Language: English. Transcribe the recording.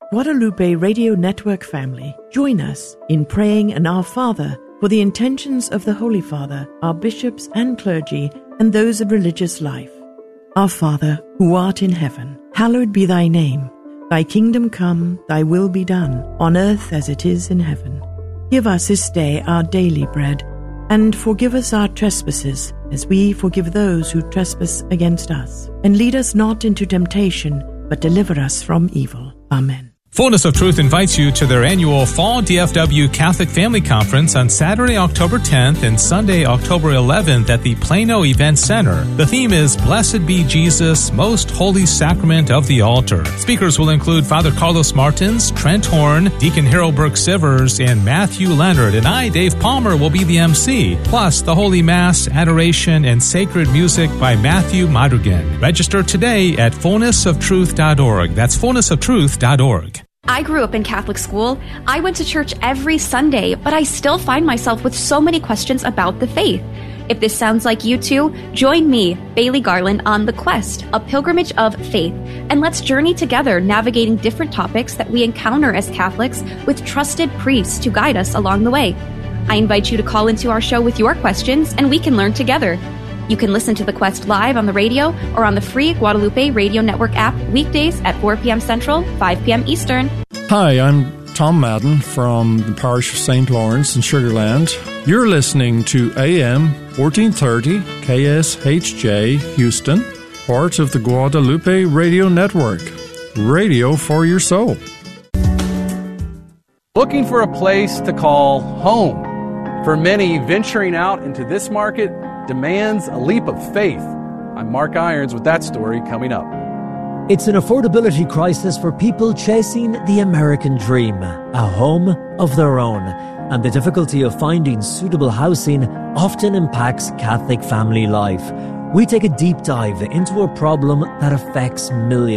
Guadalupe Radio Network family, join us in praying an Our Father for the intentions of the Holy Father, our bishops and clergy, and those of religious life. Our Father, who art in heaven, hallowed be thy name. Thy kingdom come, thy will be done, on earth as it is in heaven. Give us this day our daily bread, and forgive us our trespasses, as we forgive those who trespass against us. And lead us not into temptation, but deliver us from evil. Amen. Fullness of Truth invites you to their annual Fall DFW Catholic Family Conference on Saturday, October 10th and Sunday, October 11th at the Plano Event Center. The theme is Blessed be Jesus, Most Holy Sacrament of the Altar. Speakers will include Father Carlos Martins, Trent Horn, Deacon Harold Burke-Sivers, and Matthew Leonard. And I, Dave Palmer, will be the MC. Plus, the Holy Mass, adoration, and sacred music by Matthew Madrigan. Register today at fullnessoftruth.org. That's fullnessoftruth.org. I grew up in Catholic school. I went to church every Sunday, but I still find myself with so many questions about the faith. If this sounds like you too, join me, Bailey Garland, on The Quest, a pilgrimage of faith, and let's journey together navigating different topics that we encounter as Catholics with trusted priests to guide us along the way. I invite you to call into our show with your questions, and we can learn together. You can listen to The Quest live on the radio or on the free Guadalupe Radio Network app weekdays at 4 p.m. Central, 5 p.m. Eastern. Hi, I'm Tom Madden from the parish of St. Lawrence in Sugar Land. You're listening to AM 1430 KSHJ Houston, part of the Guadalupe Radio Network. Radio for your soul. Looking for a place to call home? For many, venturing out into this market demands a leap of faith. I'm Mark Irons with that story coming up. It's an affordability crisis for people chasing the American dream, a home of their own. And the difficulty of finding suitable housing often impacts Catholic family life. We take a deep dive into a problem that affects millions.